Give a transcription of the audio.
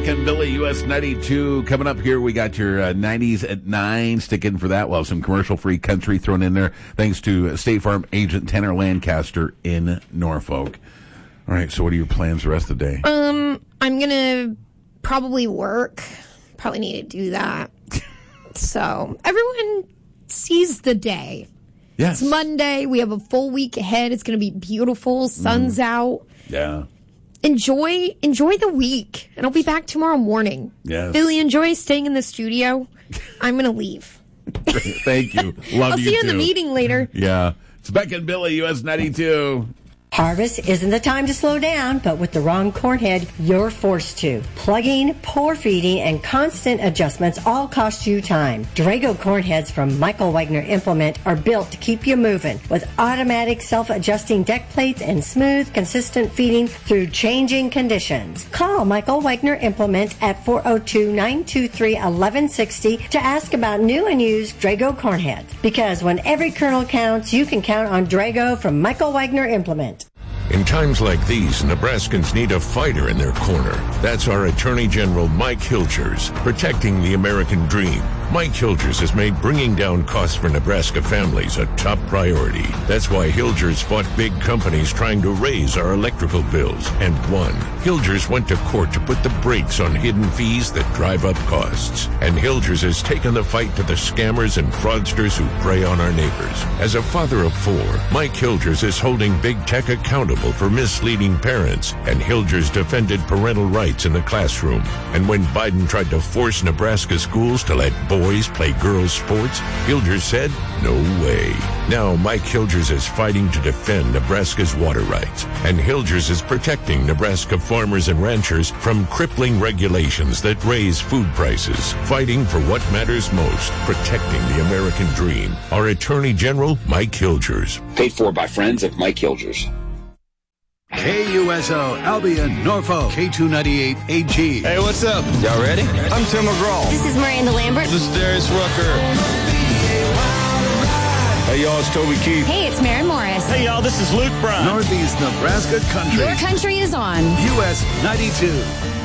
Beck and Billy, US 92. Coming up here, we got your 90s at 9. Stick in for that. We'll have some commercial-free country thrown in there, thanks to State Farm agent Tanner Lancaster in Norfolk. All right, so what are your plans the rest of the day? I'm going to probably work. Probably need to do that. So everyone sees the day. Yes. It's Monday. We have a full week ahead. It's going to be beautiful. Sun's out. Yeah. Enjoy the week. And I'll be back tomorrow morning. Yes. Billy, enjoy staying in the studio. I'm going to leave. Thank you. Love I'll you see you too. in the meeting later. Yeah. It's Beck and Billy, US 92. Harvest isn't the time to slow down, but with the wrong corn head, you're forced to. Plugging, pour feeding, and constant adjustments all cost you time. Drago corn heads from Michael Wagner Implement are built to keep you moving with automatic self-adjusting deck plates and smooth, consistent feeding through changing conditions. Call Michael Wagner Implement at 402-923-1160 to ask about new and used Drago corn heads. Because when every kernel counts, you can count on Drago from Michael Wagner Implement. In times like these, Nebraskans need a fighter in their corner. That's our Attorney General Mike Hilgers, protecting the American dream. Mike Hilgers has made bringing down costs for Nebraska families a top priority. That's why Hilgers fought big companies trying to raise our electrical bills and won. Hilgers went to court to put the brakes on hidden fees that drive up costs. And Hilgers has taken the fight to the scammers and fraudsters who prey on our neighbors. As a father of 4, Mike Hilgers is holding big tech accountable for misleading parents, and Hilgers defended parental rights in the classroom. And when Biden tried to force Nebraska schools to let boys play girls' sports, Hilgers said, no way. Now Mike Hilgers is fighting to defend Nebraska's water rights, and Hilgers is protecting Nebraska farmers and ranchers from crippling regulations that raise food prices, fighting for what matters most, protecting the American dream. Our Attorney General, Mike Hilgers. Paid for by friends of Mike Hilgers. KUSO, Albion, Norfolk, K298AG. Hey, what's up? Y'all ready? I'm Tim McGraw. This is Miranda Lambert. This is Darius Rucker. Hey, y'all, it's Toby Keith. Hey, it's Maren Morris. Hey, y'all, this is Luke Bryan. Northeast Nebraska Country. Your country is on. US 92.